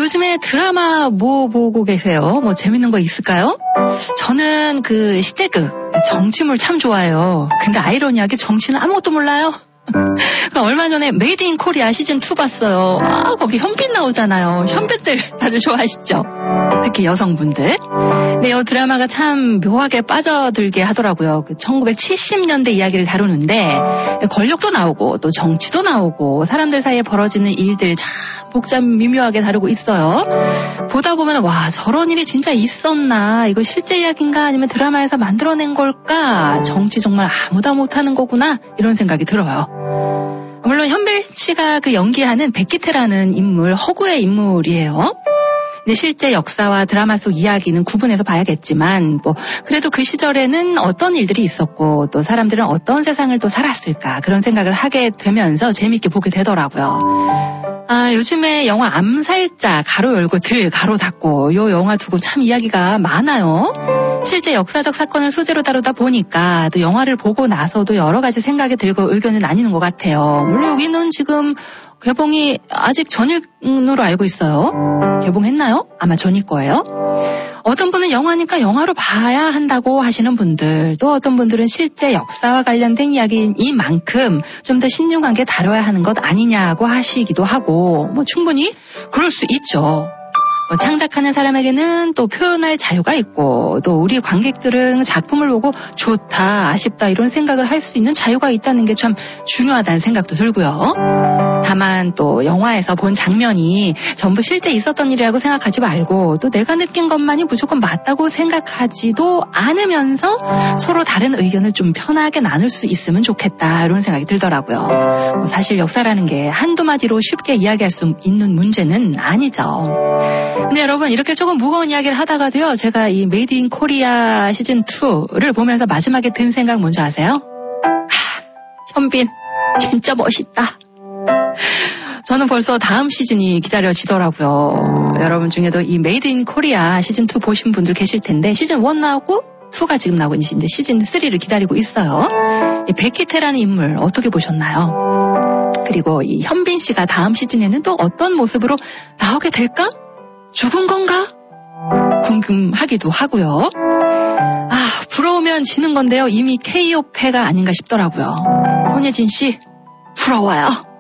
요즘에 드라마 뭐 보고 계세요? 뭐 재밌는 거 있을까요? 저는 그 시대극, 정치물 참 좋아해요. 근데 아이러니하게 정치는 아무것도 몰라요. 그러니까 얼마 전에 메이드 인 코리아 시즌2 봤어요. 거기 현빈 나오잖아요. 현빈들 다들 좋아하시죠? 특히 여성분들. 근데 이 드라마가 참 묘하게 빠져들게 하더라고요. 그 1970년대 이야기를 다루는데 권력도 나오고 또 정치도 나오고 사람들 사이에 벌어지는 일들 참 복잡 미묘하게 다루고 있어요. 보다 보면 와, 저런 일이 진짜 있었나? 이거 실제 이야기인가? 아니면 드라마에서 만들어낸 걸까? 정치 정말 아무도 못하는 거구나? 이런 생각이 들어요. 물론 현빈 씨가 그 연기하는 백기태라는 인물, 허구의 인물이에요. 근데 실제 역사와 드라마 속 이야기는 구분해서 봐야겠지만 그래도 그 시절에는 어떤 일들이 있었고 또 사람들은 어떤 세상을 또 살았을까 그런 생각을 하게 되면서 재밌게 보게 되더라고요. 요즘에 영화 암살자 가로 열고 들 가로 닫고 요 영화 두고 참 이야기가 많아요. 실제 역사적 사건을 소재로 다루다 보니까 또 영화를 보고 나서도 여러 가지 생각이 들고 의견이 나뉘는 것 같아요. 물론 여기는 지금 개봉이 아직 전일로 알고 있어요. 개봉했나요? 아마 전일 거예요. 어떤 분은 영화니까 영화로 봐야 한다고 하시는 분들, 또 어떤 분들은 실제 역사와 관련된 이야기인 만큼 좀 더 신중하게 다뤄야 하는 것 아니냐고 하시기도 하고 충분히 그럴 수 있죠. 창작하는 사람에게는 또 표현할 자유가 있고 또 우리 관객들은 작품을 보고 좋다, 아쉽다 이런 생각을 할 수 있는 자유가 있다는 게 참 중요하다는 생각도 들고요. 다만 또 영화에서 본 장면이 전부 실제 있었던 일이라고 생각하지 말고 또 내가 느낀 것만이 무조건 맞다고 생각하지도 않으면서 서로 다른 의견을 좀 편하게 나눌 수 있으면 좋겠다 이런 생각이 들더라고요. 사실 역사라는 게 한두 마디로 쉽게 이야기할 수 있는 문제는 아니죠. 근데 여러분 이렇게 조금 무거운 이야기를 하다가도요. 제가 이 메이드 인 코리아 시즌2를 보면서 마지막에 든 생각 뭔지 아세요? 현빈 진짜 멋있다. 저는 벌써 다음 시즌이 기다려지더라고요. 여러분 중에도 이 메이드 인 코리아 시즌2 보신 분들 계실 텐데 시즌1 나오고 2가 지금 나오고 있는데 시즌3를 기다리고 있어요. 이 백희태라는 인물 어떻게 보셨나요? 그리고 이 현빈 씨가 다음 시즌에는 또 어떤 모습으로 나오게 될까? 죽은 건가? 궁금하기도 하고요. 부러우면 지는 건데요. 이미 KO패가 아닌가 싶더라고요. 손예진 씨, 부러워요.